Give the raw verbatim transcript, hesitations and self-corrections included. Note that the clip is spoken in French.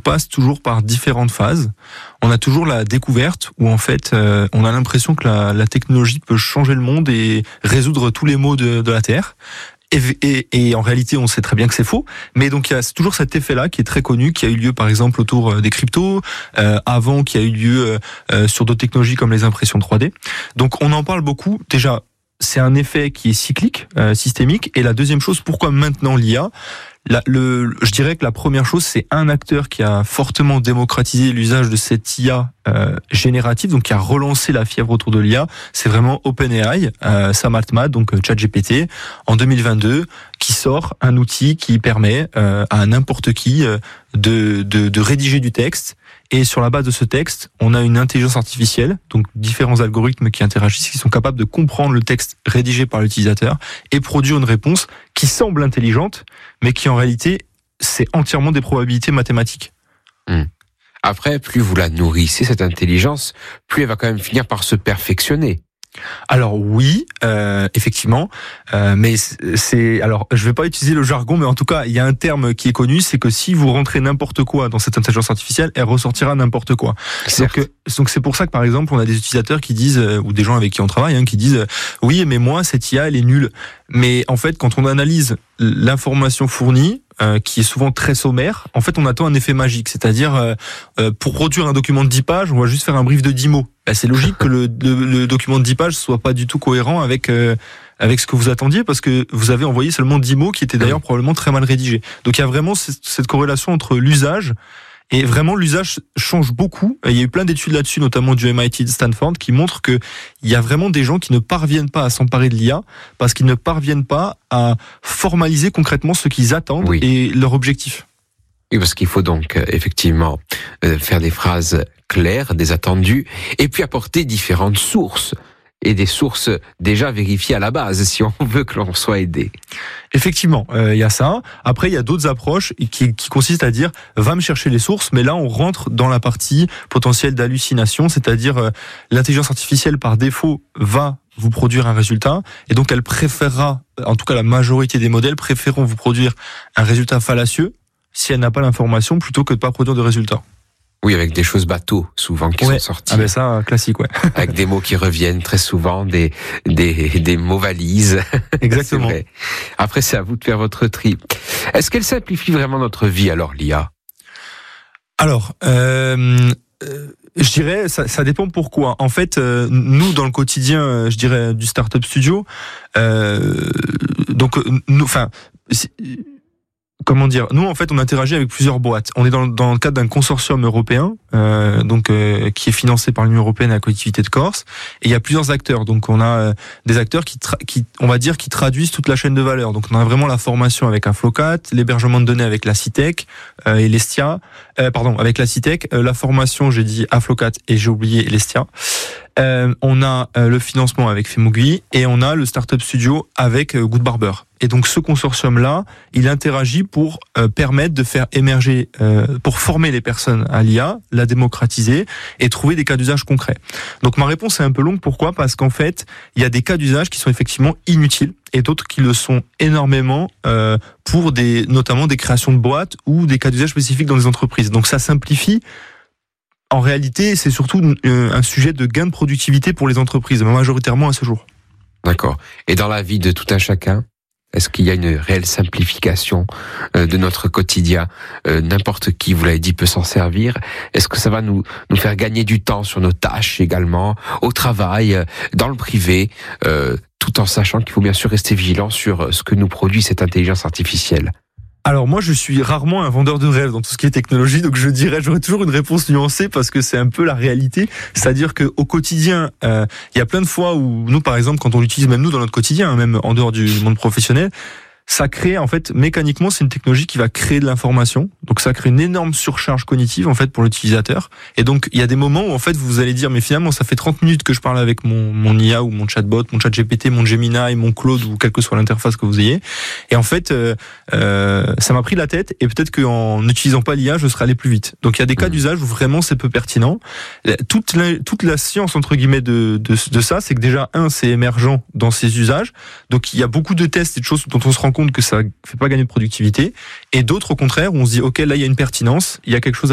passe toujours par différentes phases. On a toujours la découverte où en fait euh, on a l'impression que la, la technologie peut changer le monde et résoudre tous les maux de, de la Terre. Et, et, et en réalité, on sait très bien que c'est faux. Mais donc, il y a toujours cet effet-là qui est très connu, qui a eu lieu, par exemple, autour des cryptos, euh, avant, qui a eu lieu euh, sur d'autres technologies comme les impressions trois D. Donc, on en parle beaucoup. Déjà, c'est un effet qui est cyclique, euh, systémique. Et la deuxième chose, pourquoi maintenant l'I A ? La, le, je dirais que la première chose, c'est un acteur qui a fortement démocratisé l'usage de cette I A euh, générative, donc qui a relancé la fièvre autour de l'I A. C'est vraiment OpenAI, euh, Sam Altman, donc ChatGPT, en deux mille vingt-deux, qui sort un outil qui permet euh, à n'importe qui euh, de, de, de rédiger du texte. Et sur la base de ce texte, on a une intelligence artificielle, donc différents algorithmes qui interagissent, qui sont capables de comprendre le texte rédigé par l'utilisateur et produire une réponse qui semble intelligente, mais qui en réalité, c'est entièrement des probabilités mathématiques. Mmh. Après, plus vous la nourrissez, cette intelligence, plus elle va quand même finir par se perfectionner. Alors oui, euh, effectivement, euh, mais c'est alors je vais pas utiliser le jargon, mais en tout cas il y a un terme qui est connu, c'est que si vous rentrez n'importe quoi dans cette intelligence artificielle, elle ressortira n'importe quoi. Donc, donc c'est pour ça que par exemple on a des utilisateurs qui disent euh, ou des gens avec qui on travaille hein, qui disent euh, oui mais moi cette I A elle est nulle. Mais en fait quand on analyse l'information fournie, Euh, qui est souvent très sommaire, en fait on attend un effet magique, c'est-à-dire euh, euh, pour produire un document de dix pages, on va juste faire un brief de dix mots. Ben, c'est logique que le, le, le document de dix pages soit pas du tout cohérent avec euh, avec ce que vous attendiez, parce que vous avez envoyé seulement dix mots qui étaient d'ailleurs probablement très mal rédigés. Donc il y a vraiment cette, cette corrélation entre l'usage. Et vraiment, l'usage change beaucoup. Il y a eu plein d'études là-dessus, notamment du M I T de Stanford, qui montrent que il y a vraiment des gens qui ne parviennent pas à s'emparer de l'I A parce qu'ils ne parviennent pas à formaliser concrètement ce qu'ils attendent oui. et leur objectif. Oui, parce qu'il faut donc euh, effectivement euh, faire des phrases claires, des attendus, et puis apporter différentes sources. Et des sources déjà vérifiées à la base, si on veut que l'on soit aidé. Effectivement, il euh, y a ça. Après, il y a d'autres approches qui, qui consistent à dire « va me chercher les sources », mais là, on rentre dans la partie potentielle d'hallucination, c'est-à-dire euh, l'intelligence artificielle, par défaut, va vous produire un résultat, et donc elle préférera, en tout cas la majorité des modèles, préféreront vous produire un résultat fallacieux si elle n'a pas l'information, plutôt que de ne pas produire de résultat. Oui, avec des choses bateaux, souvent, qui ouais. sont sorties. Ah ben ça, classique, ouais. Avec des mots qui reviennent très souvent, des, des, des mots valises. Exactement. C'est Après, c'est à vous de faire votre tri. Est-ce qu'elle simplifie vraiment notre vie, alors, l'I A ? Alors, euh, euh, je dirais, ça, ça dépend pourquoi. En fait, euh, nous, dans le quotidien, je dirais, du Startup Studio, euh, donc, nous, enfin, comment dire, nous en fait on interagit avec plusieurs boîtes. On est dans, dans le cadre d'un consortium européen, euh, donc euh, qui est financé par l'Union européenne et la collectivité de Corse. Et il y a plusieurs acteurs. Donc on a euh, des acteurs qui, tra- qui, on va dire, qui traduisent toute la chaîne de valeur. Donc on a vraiment la formation avec Inflocat, l'hébergement de données avec la Citec euh, et l'Estia. Euh, pardon, avec la Citec, euh, la formation, j'ai dit Inflocat et j'ai oublié l'Estia. Euh, on a euh, le financement avec Femogui et on a le Startup Studio avec euh, Good Barber. Et donc ce consortium-là, il interagit pour euh, permettre de faire émerger, euh, pour former les personnes à l'I A, la démocratiser et trouver des cas d'usage concrets. Donc ma réponse est un peu longue. Pourquoi ? Parce qu'en fait, il y a des cas d'usage qui sont effectivement inutiles et d'autres qui le sont énormément euh, pour des, notamment des créations de boîtes ou des cas d'usage spécifiques dans les entreprises. Donc ça simplifie. En réalité, c'est surtout un sujet de gain de productivité pour les entreprises, majoritairement à ce jour. D'accord. Et dans la vie de tout un chacun, est-ce qu'il y a une réelle simplification de notre quotidien ? N'importe qui, vous l'avez dit, peut s'en servir. Est-ce que ça va nous, nous faire gagner du temps sur nos tâches également, au travail, dans le privé, euh, tout en sachant qu'il faut bien sûr rester vigilant sur ce que nous produit cette intelligence artificielle ? Alors moi je suis rarement un vendeur de rêve dans tout ce qui est technologie, donc je dirais j'aurais toujours une réponse nuancée parce que c'est un peu la réalité, c'est-à-dire que au quotidien il euh, y a plein de fois où nous par exemple quand on l'utilise même nous dans notre quotidien, hein, même en dehors du monde professionnel, ça crée en fait mécaniquement c'est une technologie qui va créer de l'information, donc ça crée une énorme surcharge cognitive en fait pour l'utilisateur, et donc il y a des moments où en fait vous allez dire mais finalement ça fait trente minutes que je parle avec mon, mon I A ou mon chatbot, mon chat G P T, mon Gemini, mon Claude ou quelle que soit l'interface que vous ayez, et en fait euh, euh, ça m'a pris la tête et peut-être qu'en n'utilisant pas l'I A je serais allé plus vite. Donc il y a des cas d'usage où vraiment c'est peu pertinent. Toute la, toute la science entre guillemets de, de, de ça, c'est que déjà un c'est émergent dans ses usages, donc il y a beaucoup de tests et de choses dont on se rend compte que ça fait pas gagner de productivité, et d'autres au contraire où on se dit ok là il y a une pertinence, il y a quelque chose à